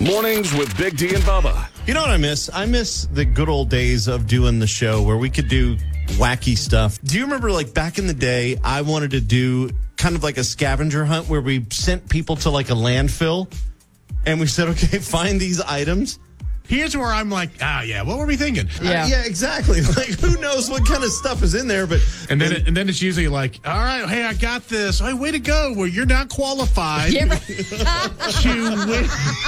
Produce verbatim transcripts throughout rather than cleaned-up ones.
Mornings with Big D and Bubba. You know what I miss? I miss the good old days of doing the show where we could do wacky stuff. Do you remember, like, back in the day, I wanted to do kind of like a scavenger hunt where we sent people to, like, a landfill and we said, okay, find these items. Here's where I'm like, ah, yeah, what were we thinking? Yeah, uh, yeah, exactly. Like, who knows what kind of stuff is in there? But and then, it, and then it's usually like, all right, hey, I got this. Hey, way to go. Well, you're not qualified Yeah, right. to win.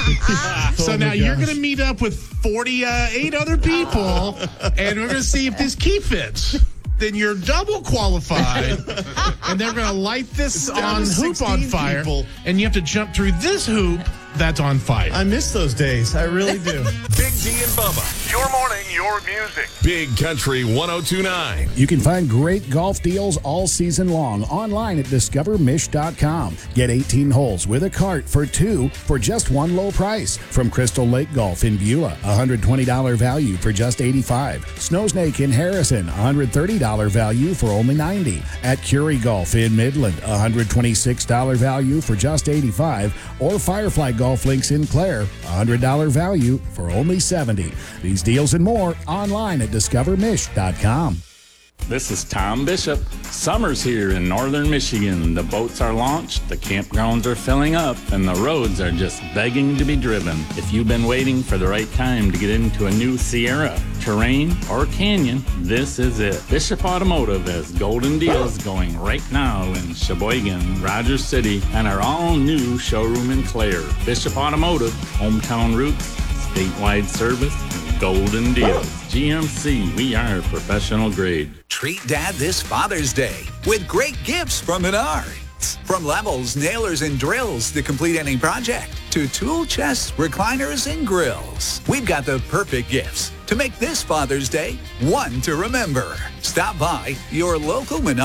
So Oh now my you're gosh. going to meet up with forty-eight other people, and we're going to see if this key fits. Then you're double qualified, and they're going to light this It's down on to hoop on sixteen fire, people. and you have to jump through this hoop that's on fire. I miss those days. I really do. Big D and Bubba. Your morning, your music. Big Country one oh two point nine. You can find great golf deals all season long online at discover mish dot com. Get eighteen holes with a cart for two for just one low price. From Crystal Lake Golf in Beulah, one hundred twenty dollars value for just eighty-five dollars. Snow Snake in Harrison, one hundred thirty dollars value for only ninety dollars. At Curie Golf in Midland, one hundred twenty-six dollars value for just eighty-five dollars. Or Firefly Golf Links in Clare, one hundred dollars value for only seventy dollars. These deals and more online at discover mish dot com. This is Tom Bishop. Summer's here in northern Michigan. The boats are launched, the campgrounds are filling up, and the roads are just begging to be driven. If you've been waiting for the right time to get into a new Sierra, Terrain, or Canyon, this is it. Bishop Automotive has golden deals going right now in Sheboygan, Rogers City, and our all-new showroom in Clare. Bishop Automotive, hometown roots, statewide service, golden deals. G M C, we are professional grade. Treat Dad this Father's Day with great gifts from Menards. From levels, nailers, and drills to complete any project, to tool chests, recliners, and grills. We've got the perfect gifts to make this Father's Day one to remember. Stop by your local Menards.